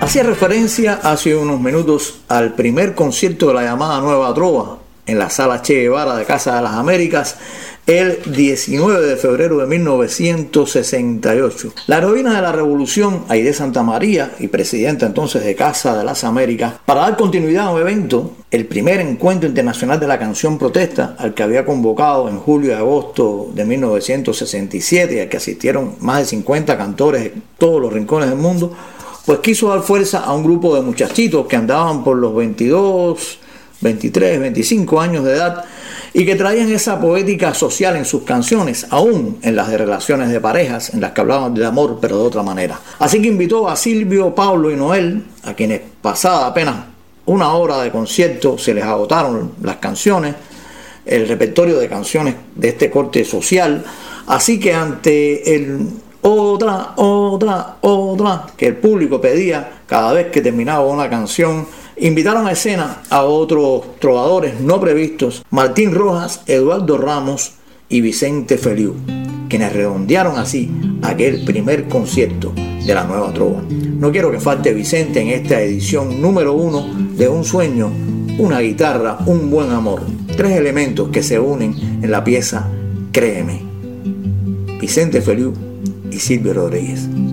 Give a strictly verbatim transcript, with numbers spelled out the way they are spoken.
Hacía referencia hace unos minutos al primer concierto de la llamada Nueva Trova en la Sala Che Guevara de Casa de las Américas el diecinueve de febrero de mil novecientos sesenta y ocho. La heroína de la revolución, Aide Santamaría, y presidenta entonces de Casa de las Américas, para dar continuidad a un evento, el primer encuentro internacional de la canción protesta, al que había convocado en julio y agosto de mil novecientos sesenta y siete, y al que asistieron más de cincuenta cantores de todos los rincones del mundo, pues quiso dar fuerza a un grupo de muchachitos que andaban por los veintidós, veintitrés, veinticinco años de edad y que traían esa poética social en sus canciones, aún en las de relaciones de parejas, en las que hablaban del amor, pero de otra manera. Así que invitó a Silvio, Pablo y Noel, a quienes pasada apenas una hora de concierto se les agotaron las canciones, el repertorio de canciones de este corte social. Así que ante el otra, otra, otra que el público pedía cada vez que terminaba una canción, invitaron a escena a otros trovadores no previstos, Martín Rojas, Eduardo Ramos y Vicente Feliú, quienes redondearon así aquel primer concierto de la Nueva Trova. No quiero que falte Vicente en esta edición número uno de Un Sueño, una guitarra, un buen amor, tres elementos que se unen en la pieza Créeme. Vicente Feliú y Silvio Rodríguez.